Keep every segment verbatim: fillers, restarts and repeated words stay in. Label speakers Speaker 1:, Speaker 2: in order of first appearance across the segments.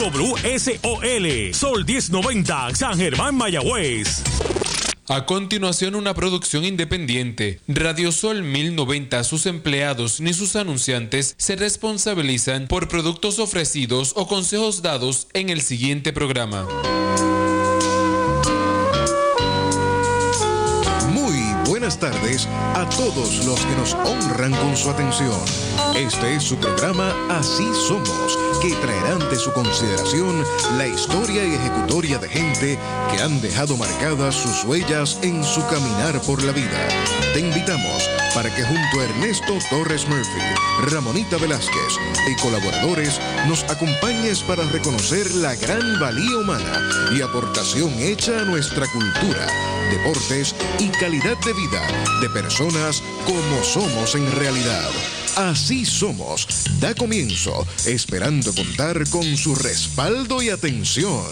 Speaker 1: W S O L, Sol diez noventa, San Germán, Mayagüez.
Speaker 2: A continuación, una producción independiente. Radio Sol mil noventa, sus empleados ni sus anunciantes se responsabilizan por productos ofrecidos o consejos dados en el siguiente programa.
Speaker 3: Muy buenas tardes a todos los que nos honran con su atención. Este es su programa Así Somos, que traerá ante su consideración la historia y ejecutoria de gente que han dejado marcadas sus huellas en su caminar por la vida. Te invitamos para que junto a Ernesto Torres Murphy, Ramonita Velázquez y colaboradores nos acompañes para reconocer la gran valía humana y aportación hecha a nuestra cultura, deportes y calidad de vida de personas como somos en realidad. Así Somos da comienzo, esperando contar con su respaldo y atención.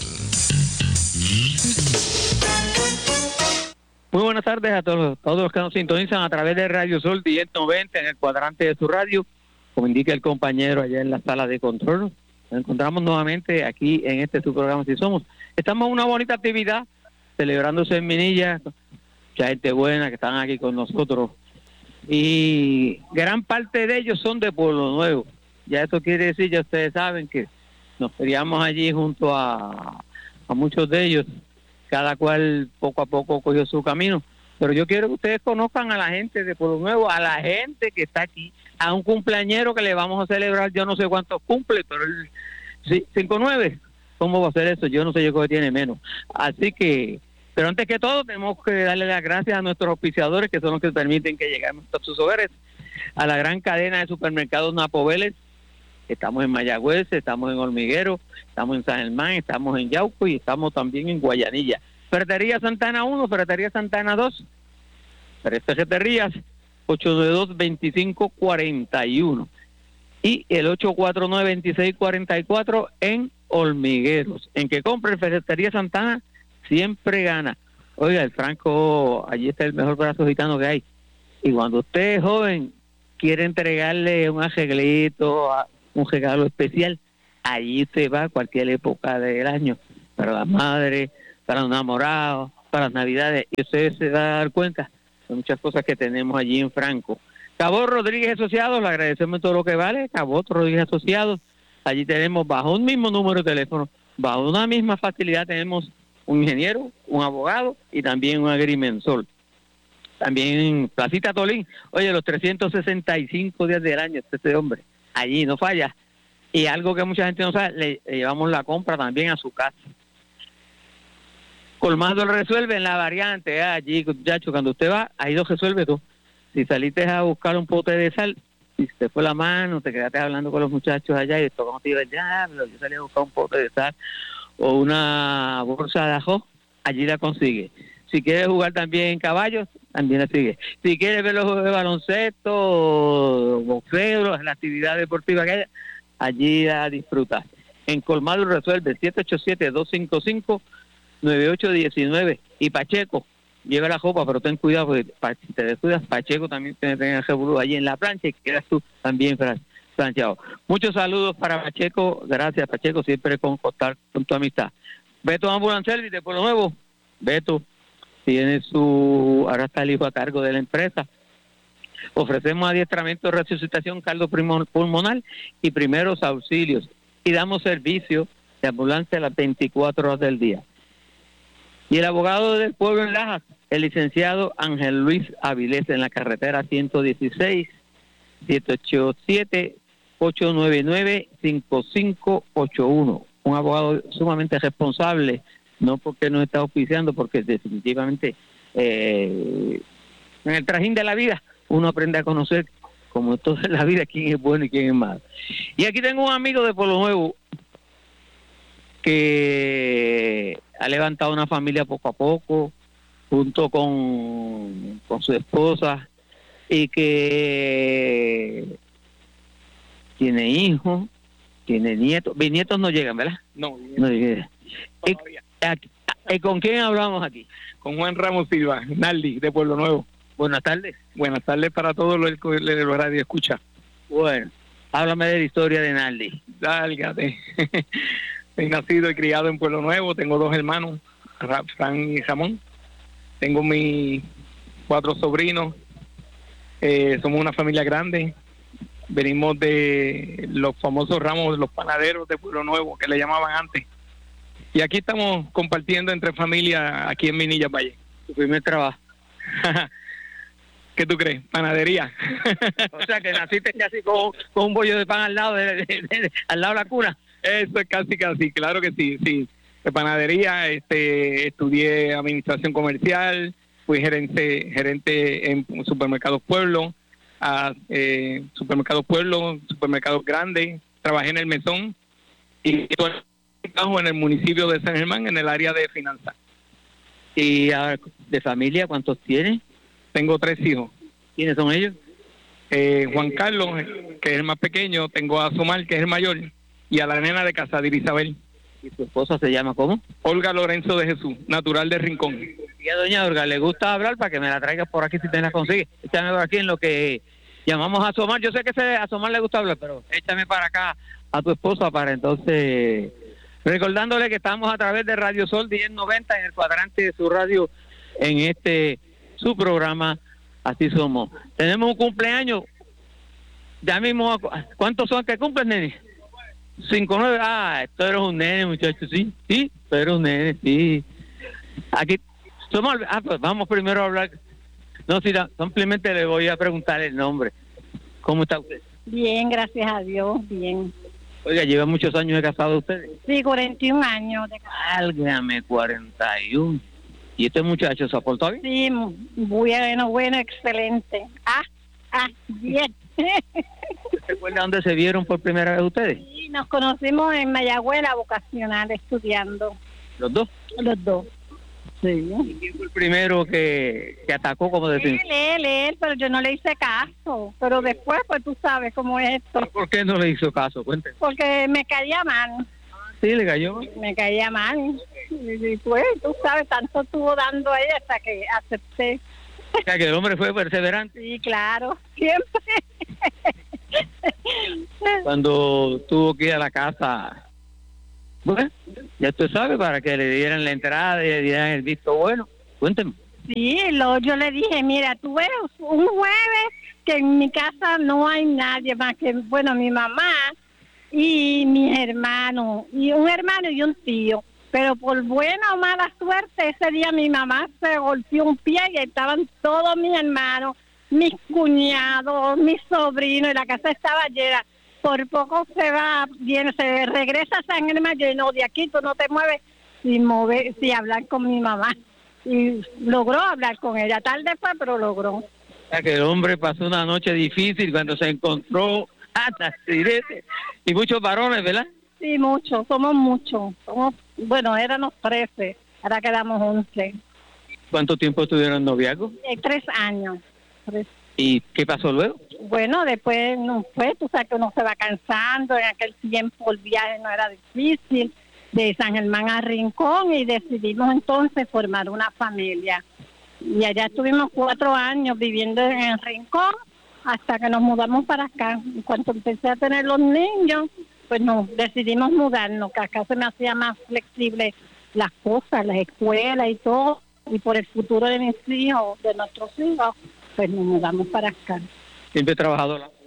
Speaker 4: Muy buenas tardes a todos, todos los que nos sintonizan a través de Radio Sol diez noventa en el cuadrante de su radio. Como indica el compañero allá en la sala de control, nos encontramos nuevamente aquí en este su programa Así Somos. Estamos en una bonita actividad, celebrándose en Minilla, mucha gente buena que están aquí con nosotros. Y gran parte de ellos son de Pueblo Nuevo. Ya eso quiere decir, ya ustedes saben que nos criamos allí junto a, a muchos de ellos, cada cual poco a poco cogió su camino. Pero yo quiero que ustedes conozcan a la gente de Pueblo Nuevo, a la gente que está aquí, a un cumpleañero que le vamos a celebrar, yo no sé cuántos cumple, pero el cinco nueve, ¿cómo va a ser eso? Yo no sé, yo creo que tiene menos. Así que... Pero antes que todo, tenemos que darle las gracias a nuestros auspiciadores, que son los que permiten que lleguemos a sus hogares, a la gran cadena de supermercados Napo Vélez. Estamos en Mayagüez, estamos en Hormiguero, estamos en San Germán, estamos en Yauco y estamos también en Guayanilla. Ferretería Santana uno, Ferretería Santana dos, Ferreterías ocho nueve dos, veinticinco cuarenta y uno y el ocho cuatro nueve, veintiséis cuarenta y cuatro en Hormigueros. En que compre Ferretería Santana, siempre gana. Oiga, el Franco, allí está el mejor brazo gitano que hay. Y cuando usted es joven, quiere entregarle un arreglito, un regalo especial, allí se va a cualquier época del año, para las madres, para los enamorados, para las navidades, y usted se va a dar cuenta de muchas cosas que tenemos allí en Franco. Cabot Rodríguez Asociados, le agradecemos todo lo que vale. Cabot Rodríguez Asociados, allí tenemos bajo un mismo número de teléfono, bajo una misma facilidad tenemos un ingeniero, un abogado y también un agrimensor. También Placita Tolín, oye, los trescientos sesenta y cinco días del año, este hombre, allí no falla. Y algo que mucha gente no sabe, le, le llevamos la compra también a su casa. Colmado resuelve en la variante, ah, allí, muchacho, cuando usted va, ahí lo resuelve todo. Si saliste a buscar un pote de sal, y te fue la mano, te quedaste hablando con los muchachos allá y esto como te iba, ya, yo salí a buscar un pote de sal o una bolsa de ajo, allí la consigue. Si quieres jugar también en caballos, también la sigue. Si quieres ver los juegos de baloncesto, boxeo, la actividad deportiva que haya, allí la disfrutas. En Colmado resuelve siete ocho siete, dos cinco cinco, nueve ocho uno nueve. Y Pacheco, lleva la copa, pero ten cuidado, porque si te descuidas, Pacheco también tiene que tener el revolú allí en la plancha y quedas tú también planchado. Muchos saludos para Pacheco, gracias Pacheco, siempre con contar con tu amistad. Beto Ambulance Service de Pueblo Nuevo, Beto tiene su, ahora está el hijo a cargo de la empresa. Ofrecemos adiestramiento de resucitación cardiopulmonar y primeros auxilios y damos servicio de ambulancia a las veinticuatro horas del día. Y el abogado del pueblo en Lajas, el licenciado Ángel Luis Avilés, en la carretera ciento dieciséis, siete ocho siete, ocho nueve nueve, cinco cinco ocho uno. Un abogado sumamente responsable, no porque nos está auspiciando, porque definitivamente eh, en el trajín de la vida uno aprende a conocer, como todo en la vida, quién es bueno y quién es malo. Y aquí tengo un amigo de Pueblo Nuevo que ha levantado una familia poco a poco, junto con, con su esposa, y que tiene hijos, tiene nietos. Bisnietos no llegan, ¿verdad?
Speaker 5: No,
Speaker 4: no llegan. ¿Y, ¿Y con quién hablamos aquí?
Speaker 5: Con Juan Ramos Silva, Naldi, de Pueblo Nuevo.
Speaker 4: Buenas tardes.
Speaker 5: Buenas tardes para todos los que los radio escucha.
Speaker 4: Bueno, háblame de la historia de Naldi.
Speaker 5: Dálgate. Soy nacido y criado en Pueblo Nuevo. Tengo dos hermanos, Fran y Ramón. Tengo mis cuatro sobrinos. Eh, somos una familia grande. Venimos de los famosos ramos, los panaderos de Pueblo Nuevo, que le llamaban antes. Y aquí estamos compartiendo entre familia aquí en Minillas Valle.
Speaker 4: Tu primer trabajo.
Speaker 5: ¿Qué tú crees? Panadería.
Speaker 4: O sea, que naciste casi con, con un bollo de pan al lado de, de, de, de, al lado de la cuna.
Speaker 5: Eso es casi, casi, claro que sí, sí. De panadería, este, estudié administración comercial, fui gerente gerente en Supermercados Pueblo, a eh, Supermercados Pueblo, supermercados grandes, trabajé en el Mesón y trabajo en el municipio de San Germán en el área de finanzas.
Speaker 4: ¿Y uh, de familia cuántos tienes?
Speaker 5: Tengo tres hijos.
Speaker 4: ¿Quiénes son ellos?
Speaker 5: Eh, Juan Carlos, que es el más pequeño, tengo a Somar, que es el mayor, y a la nena de Casadir Isabel.
Speaker 4: ¿Y tu esposa se llama cómo?
Speaker 5: Olga Lorenzo de Jesús, natural de Rincón.
Speaker 4: Y a doña Olga le gusta hablar, para que me la traigas por aquí si te la consigues. Échame por aquí en lo que llamamos a asomar. Yo sé que se, a asomar le gusta hablar, pero échame para acá a tu esposa para entonces... Recordándole que estamos a través de Radio Sol diez noventa en el cuadrante de su radio en este su programa Así Somos. Tenemos un cumpleaños. Ya mismo, ¿cuántos son que cumplen, nene? Cinco, nueve. Ah, esto eres un nene, muchachos, sí, sí, tú eres un nene, sí. Aquí, somos, ah, pues vamos primero a hablar. No, si no, simplemente le voy a preguntar el nombre. ¿Cómo está usted?
Speaker 6: Bien, gracias a Dios, bien.
Speaker 4: Oiga, lleva muchos años de casado ustedes.
Speaker 6: Sí, cuarenta y un años de casado.
Speaker 4: Válgame, cuarenta y uno. ¿Y este muchacho se ha portado bien?
Speaker 6: Sí, bueno, bueno, excelente. Ah, ah, bien.
Speaker 4: ¿Se acuerda dónde se vieron por primera vez ustedes?
Speaker 6: Sí, nos conocimos en Mayagüez, la vocacional, estudiando.
Speaker 4: ¿Los dos?
Speaker 6: Los dos, sí.
Speaker 4: ¿Y quién fue el primero que, que atacó como defensa?
Speaker 6: Él, él, él, pero yo no le hice caso. Pero después, pues tú sabes cómo es esto.
Speaker 4: ¿Por qué no le hizo caso? Cuénteme.
Speaker 6: Porque me caía mal.
Speaker 4: Sí, le cayó.
Speaker 6: Me caía mal. Y, y pues, tú sabes, tanto estuvo dando ahí hasta que acepté.
Speaker 4: O sea, que el hombre fue perseverante.
Speaker 6: Sí, claro, siempre.
Speaker 4: Cuando tuvo que ir a la casa, bueno, ya usted sabe, para que le dieran la entrada y le dieran el visto bueno. Cuénteme.
Speaker 6: Sí, lo, yo le dije, mira, tú ves un jueves que en mi casa no hay nadie más que, bueno, mi mamá y mis hermanos, y un hermano y un tío. Pero por buena o mala suerte, ese día mi mamá se golpeó un pie y estaban todos mis hermanos, mis cuñados, mis sobrinos, y la casa estaba llena. Por poco se va, viene, se regresa a San Germán, yo no, de aquí tú no te mueves sin mover, sin hablar con mi mamá. Y logró hablar con ella, tarde fue, pero logró.
Speaker 4: O sea, que el hombre pasó una noche difícil cuando se encontró a Nacidete y muchos varones, ¿verdad?
Speaker 6: Sí, muchos, somos muchos. Somos, bueno, éramos trece, ahora quedamos once.
Speaker 4: ¿Cuánto tiempo estuvieron en noviazgo?
Speaker 6: Eh, tres años. Tres.
Speaker 4: ¿Y qué pasó luego?
Speaker 6: Bueno, después no fue, tú sabes que uno se va cansando, en aquel tiempo el viaje no era difícil, de San Germán a Rincón, y decidimos entonces formar una familia. Y allá estuvimos cuatro años viviendo en el Rincón hasta que nos mudamos para acá. Y cuando empecé a tener los niños, pues nos decidimos mudarnos, que acá se me hacía más flexible las cosas, las escuelas y todo, y por el futuro de mis hijos, de nuestros hijos, pues nos mudamos para acá.
Speaker 4: ¿Siempre he trabajado la...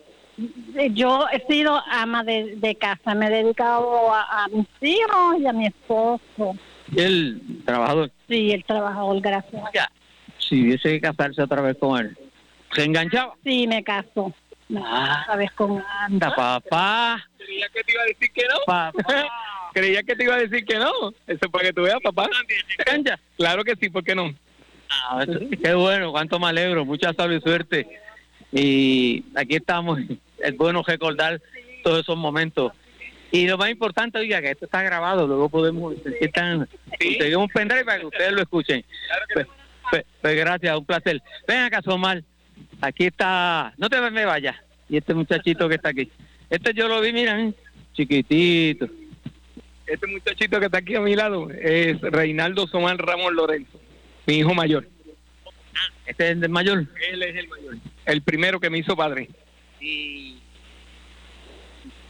Speaker 6: Yo he sido ama de, de casa, me he dedicado a, a mis hijos y a mi esposo.
Speaker 4: ¿Y el trabajador?
Speaker 6: Sí, el trabajador, gracias.
Speaker 4: Ya, si hubiese que casarse otra vez con él, ¿se enganchaba?
Speaker 6: Sí, me casó.
Speaker 4: Ah,
Speaker 6: otra vez con
Speaker 4: anda, papá.
Speaker 5: Creía que te iba a decir que no.
Speaker 4: Papá.
Speaker 5: Creía que te iba a decir que no. Eso es para que tú veas, papá.
Speaker 4: ¿Se engancha?
Speaker 5: Claro que sí, ¿por qué no?
Speaker 4: Ah, eso, qué bueno, cuánto me alegro, mucha salud y suerte. Y aquí estamos, es bueno recordar todos esos momentos. Y lo más importante, oiga, que esto está grabado, luego podemos sentir tan... ¿Sí? Seguimos un pendrive para que ustedes lo escuchen. Claro que pues, pues, pues gracias, un placer. Ven acá, Somar, aquí está, no te me vayas, y este muchachito que está aquí. Este yo lo vi, mira, ¿eh? Chiquitito.
Speaker 5: Este muchachito que está aquí a mi lado es Reinaldo Somar Ramón Lorenzo, mi hijo mayor.
Speaker 4: ¿Este es el mayor?
Speaker 5: Él es el mayor. El primero que me hizo padre.
Speaker 4: Y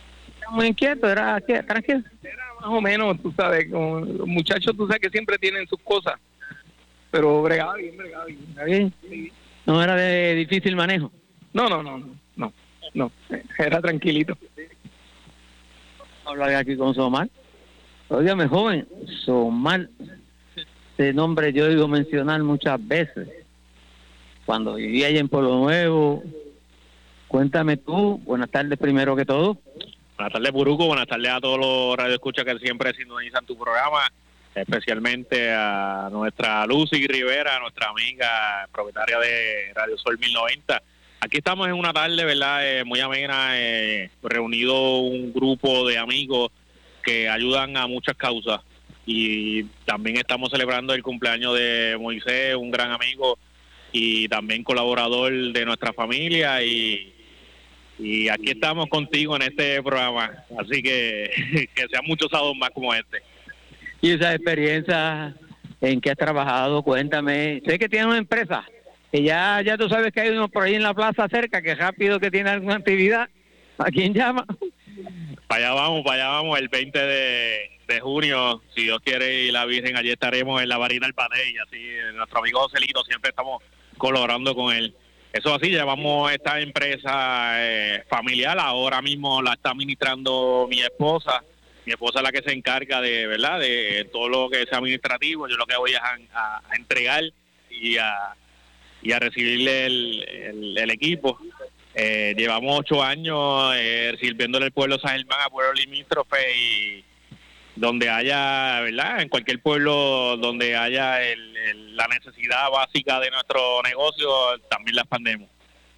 Speaker 4: muy inquieto, era ¿qué? Tranquilo.
Speaker 5: Era más o menos, tú sabes, como los muchachos, tú sabes que siempre tienen sus cosas, pero bregaba bien, bregaba bien.
Speaker 4: ¿Está bien?
Speaker 5: Sí.
Speaker 4: No era de difícil manejo.
Speaker 5: No, no, no, no, no, no, era tranquilito.
Speaker 4: Hablar aquí con Somar. Óigame, joven, Somar, ese nombre yo he oído mencionar muchas veces. Cuando vivía allá en Pueblo Nuevo. Cuéntame tú, buenas tardes primero que todo.
Speaker 7: Buenas tardes, Buruco, buenas tardes a todos los radioescuchas que siempre sintonizan tu programa, especialmente a nuestra Lucy Rivera, nuestra amiga propietaria de Radio Sol mil noventa. Aquí estamos en una tarde, ¿verdad?, eh, muy amena, eh, reunido un grupo de amigos que ayudan a muchas causas. Y también estamos celebrando el cumpleaños de Moisés, un gran amigo y también colaborador de nuestra familia. Y, y aquí estamos contigo en este programa. Así que que sean muchos sábados más como este.
Speaker 4: Y esa experiencia en que has trabajado, cuéntame. Sé que tienes una empresa, que ya, ya tú sabes que hay uno por ahí en la plaza cerca, que rápido que tiene alguna actividad. ¿A quién llama?
Speaker 7: Para allá vamos, para allá vamos, el veinte de, de junio, si Dios quiere y la Virgen, allí estaremos en la Barina del Patey, así, nuestro amigo Joselito, siempre estamos colaborando con él. Eso así, llevamos esta empresa eh, familiar, ahora mismo la está administrando mi esposa, mi esposa es la que se encarga de, ¿verdad?, de todo lo que es administrativo, yo lo que voy es a, a, a entregar y a, y a recibirle el, el, el equipo. Eh, llevamos ocho años eh, sirviéndole al pueblo de San Germán, a pueblo limítrofe, y donde haya, ¿verdad?, en cualquier pueblo donde haya el, el, la necesidad básica de nuestro negocio, también la expandemos.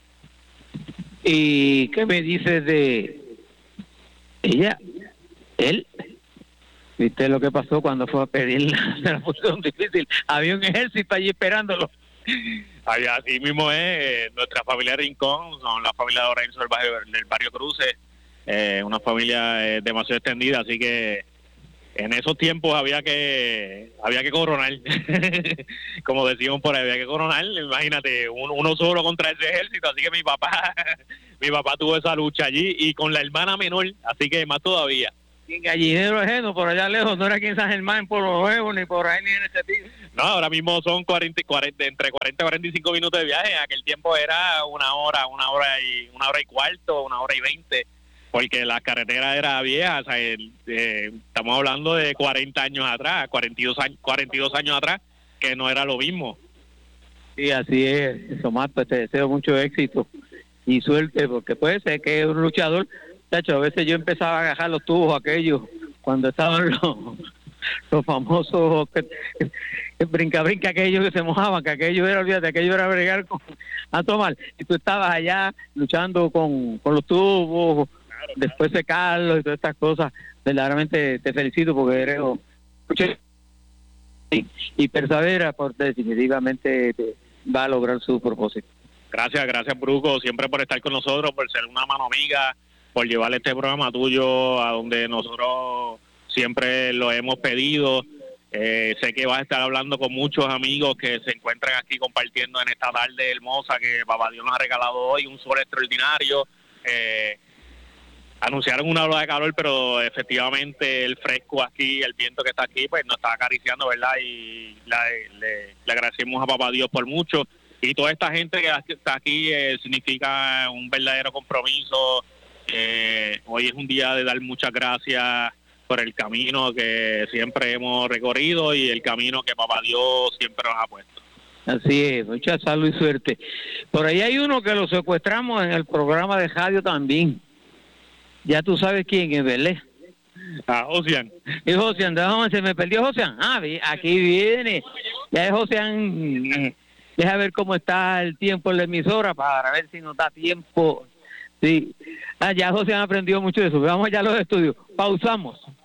Speaker 4: ¿Y qué me dices de ella? Él, ¿viste lo que pasó cuando fue a pedir la, la función difícil? Había un ejército allí esperándolo.
Speaker 7: Ay, así mismo es, eh, nuestra familia Rincón, son la familia de Lorenzo del barrio, del barrio Cruces, eh, una familia eh, demasiado extendida, así que en esos tiempos había que había que coronar, como decíamos por ahí, había que coronar, imagínate, uno, uno solo contra ese ejército, así que mi papá, mi papá tuvo esa lucha allí, y con la hermana menor, así que más todavía.
Speaker 4: En Gallinero Ajeno, por allá lejos, no era aquí en San Germán, en Pueblo Nuevo, ni por ahí, ni en ese tipo.
Speaker 7: No, ahora mismo son cuarenta, cuarenta, entre cuarenta y cuarenta y cinco minutos de viaje. En aquel tiempo era una hora, una hora y una hora y cuarto, una hora y veinte, porque la carretera era vieja. O sea, el, eh, estamos hablando de cuarenta años atrás, cuarenta y dos años, cuarenta y dos años atrás, que no era lo mismo.
Speaker 4: Sí, así es, Somar, pues te deseo mucho éxito y suerte, porque puede ser que es un luchador. De hecho, a veces yo empezaba a agarrar los tubos aquellos cuando estaban los, los famosos que, que brinca brinca aquellos que se mojaban, que aquello era, olvídate, aquello era bregar con, a tomar, y tú estabas allá luchando con, con los tubos, claro, después secarlos y todas estas cosas. Verdaderamente te felicito porque eres y, y persevera, porque definitivamente te va a lograr su propósito.
Speaker 7: Gracias, gracias, Bruco, siempre por estar con nosotros, por ser una mano amiga, por llevar este programa tuyo a donde nosotros siempre lo hemos pedido. Eh, sé que vas a estar hablando con muchos amigos que se encuentran aquí compartiendo en esta tarde hermosa que Papá Dios nos ha regalado hoy, un sol extraordinario. Eh, anunciaron una ola de calor, pero efectivamente el fresco aquí, el viento que está aquí, pues nos está acariciando, ¿verdad? Y la, le, le agradecemos a Papá Dios por mucho. Y toda esta gente que está aquí eh, significa un verdadero compromiso. Eh, hoy es un día de dar muchas gracias por el camino que siempre hemos recorrido y el camino que Papá Dios siempre nos ha puesto.
Speaker 4: Así es, mucha salud y suerte. Por ahí hay uno que lo secuestramos en el programa de radio también. Ya tú sabes quién es, ¿verdad?
Speaker 7: Ah, Josian.
Speaker 4: Es Josian, déjame, se me perdió Josian. Ah, aquí viene. Ya es Josian. Deja ver cómo está el tiempo en la emisora para ver si nos da tiempo. Sí. Ah, ya Josian aprendió mucho de eso. Vamos allá a los estudios. Pausamos.